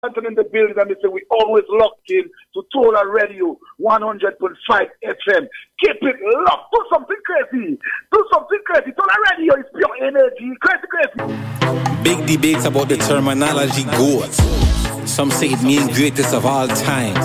In the building, and they say we always locked in to Tola Radio 100.5 FM. Keep it locked. Do something crazy. Do something crazy. Tola Radio is pure energy. Crazy. Big debates about the terminology goats. Some say it means greatest of all time.